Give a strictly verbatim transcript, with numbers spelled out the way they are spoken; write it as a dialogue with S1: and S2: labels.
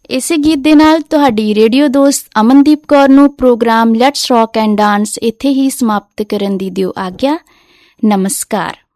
S1: ਇਸੇ ਗੀਤ ਦੇ ਨਾਲ ਤੁਹਾਡੀ ਰੇਡੀਓ ਦੋਸਤ ਅਮਨਦੀਪ ਕੌਰ ਨੂੰ programme let's rock and dance ਇੱਥੇ ਹੀ ਸਮਾਪਤ ਕਰਨ ਦੀ ਦਿਓ ਆਗਿਆ। ਨਮਸਕਾਰ।